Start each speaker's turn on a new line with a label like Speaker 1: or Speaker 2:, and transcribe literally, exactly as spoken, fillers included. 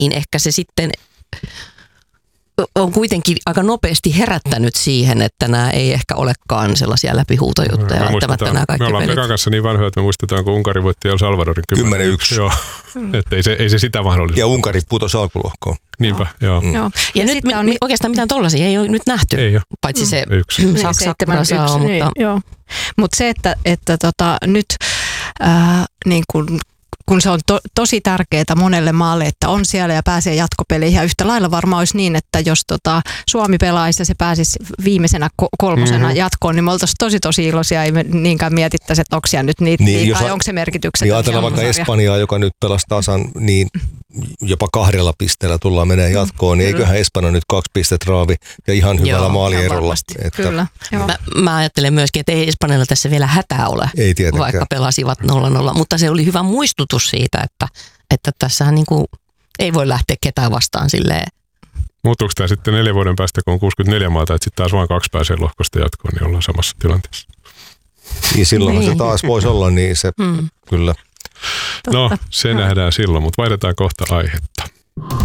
Speaker 1: niin ehkä se sitten on kuitenkin aika nopeasti herättänyt siihen, että nämä ei ehkä olekaan sellaisia läpihuutojuttuja.
Speaker 2: Me, nämä kaikki me ollaan Pekan kanssa niin vanhoja, että me muistetaan, kun Unkari voitti El Salvadorin
Speaker 3: kymmenen yksi.
Speaker 2: Joo, että ei se, ei se sitä mahdollista.
Speaker 3: Ja Unkari putosi alkulohkoon.
Speaker 2: Niinpä, joo.
Speaker 1: Mm. joo. Ja, ja nyt me, on... oikeastaan mitään tollaisia ei ole nyt nähty,
Speaker 2: ei ole.
Speaker 1: Paitsi se
Speaker 2: mm.
Speaker 1: Saksa saa, mutta...
Speaker 4: Niin, joo. Mutta se, että, että tota, nyt äh, niin kuin kun se on to, tosi tärkeää monelle maalle, että on siellä ja pääsee jatkopeleihin. Ja yhtä lailla varmaan olisi niin, että jos tota Suomi pelaisi ja se pääsisi viimeisenä kolmosena mm-hmm. jatkoon, niin me oltaisiin tosi tosi iloisia. Ei me niinkään mietittäisi, että onko siellä nyt niitä niin, liikaa ja onko se merkitykset.
Speaker 3: Niin ajatellaan vaikka Espanjaa, joka nyt pelasi tasan, niin jopa kahdella pisteellä tullaan menee jatkoon, niin eiköhän Espanja nyt kaksi pistet raavi ja ihan hyvällä joo, maalierolla. Että
Speaker 4: kyllä.
Speaker 1: Mä, mä ajattelen myöskin, että ei Espanjalla tässä vielä hätää ole,
Speaker 3: ei
Speaker 1: vaikka pelasivat nolla nolla, mutta se oli hyvä muistutus siitä, että, että tässähän niin kuin ei voi lähteä ketään vastaan silleen.
Speaker 2: Muuttuuko tämä sitten neljän vuoden päästä, kun on kuusikymmentäneljä maata, että sitten taas vain kaksi pääsee lohkosta jatkoon, niin ollaan samassa tilanteessa?
Speaker 3: Niin silloin niin. Se taas voisi olla, niin se hmm. kyllä.
Speaker 2: No, se nähdään silloin, mutta vaihdetaan kohta aihetta.